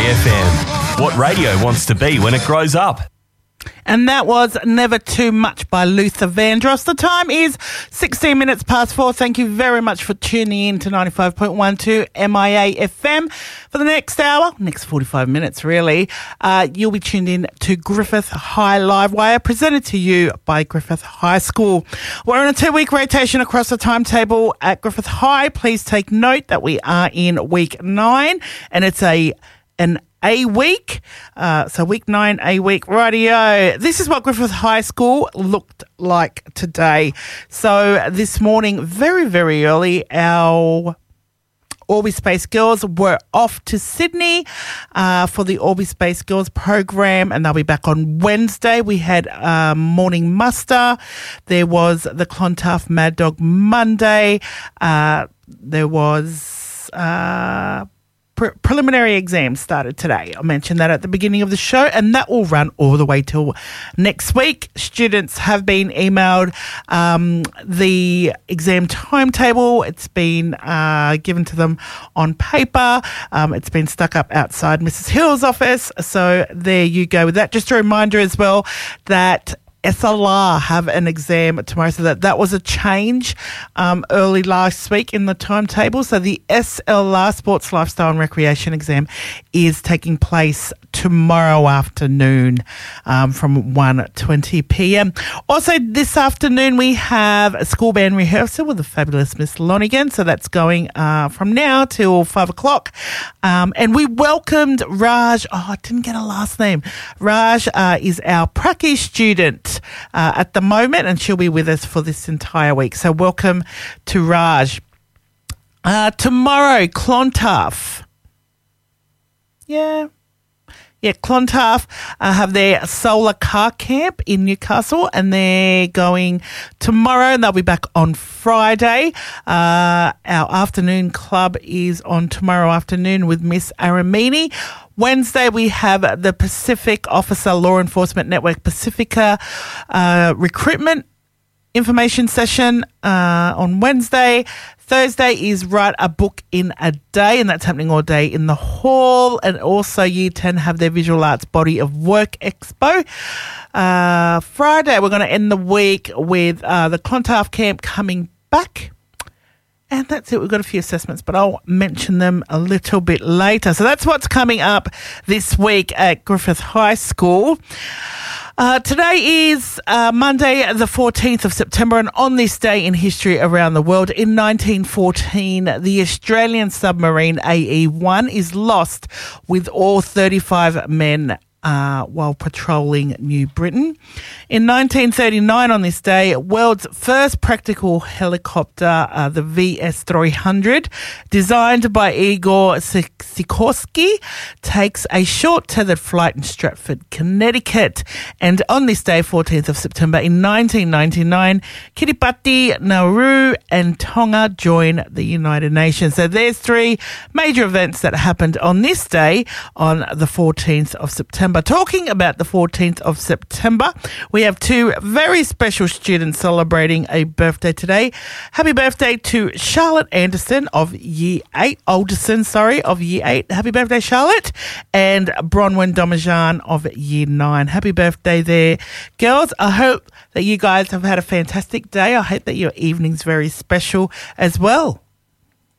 FM. What radio wants to be when it grows up. And that was Never Too Much by Luther Vandross. The time is 16 minutes past 4. Thank you very much for tuning in to 95.12 MIA FM. For the next hour, next 45 minutes really, you'll be tuned in to Griffith High Livewire, presented to you by Griffith High School. We're on a 2-week rotation across the timetable at Griffith High. Please take note that we are in week 9 and it's an A week. So week 9, A week. Rightio. This is what Griffith High School looked like today. So this morning, very, very early, our Orby Space Girls were off to Sydney for the Orby Space Girls program, and they'll be back on Wednesday. We had morning muster. There was the Clontarf Mad Dog Monday. There was preliminary exams started today. I mentioned that at the beginning of the show, and that will run all the way till next week. Students have been emailed the exam timetable. It's been given to them on paper. It's been stuck up outside Mrs. Hill's office. So there you go with that. Just a reminder as well that SLR have an exam tomorrow, so that was a change early last week in the timetable. So the SLR, Sports, Lifestyle and Recreation exam, is taking place tomorrow afternoon from 1:20 p.m. Also this afternoon we have a school band rehearsal with the fabulous Miss Lonigan, so that's going from now till 5 o'clock. And we welcomed Raj. Oh, I didn't get a last name. Raj is our Pracky student at the moment, and she'll be with us for this entire week. So welcome to Raj. Tomorrow, Clontarf. Yeah, Clontarf have their solar car camp in Newcastle, and they're going tomorrow, and they'll be back on Friday. Our afternoon club is on tomorrow afternoon with Miss Aramini. Wednesday, we have the Pacific Officer Law Enforcement Network Pacifica recruitment information session on Wednesday. Thursday is Write a Book in a Day, and that's happening all day in the hall. And also Year 10 have their Visual Arts Body of Work Expo. Friday, we're going to end the week with the Clontarf camp coming back. And that's it. We've got a few assessments, but I'll mention them a little bit later. So that's what's coming up this week at Griffith High School. Today is Monday, the 14th of September, and on this day in history around the world, in 1914, the Australian submarine AE-1 is lost with all 35 men while patrolling New Britain. In 1939, on this day, world's first practical helicopter, the VS-300, designed by Igor Sikorsky, takes a short tethered flight in Stratford, Connecticut. And on this day, 14th of September, in 1999, Kiribati, Nauru and Tonga join the United Nations. So there's 3 major events that happened on this day, on the 14th of September. Talking about the 14th of September, we have 2 very special students celebrating a birthday today. Happy birthday to Charlotte Anderson of Year 8, of Year 8. Happy birthday, Charlotte. And Bronwyn Domajan of Year 9. Happy birthday there, girls. I hope that you guys have had a fantastic day. I hope that your evening's very special as well.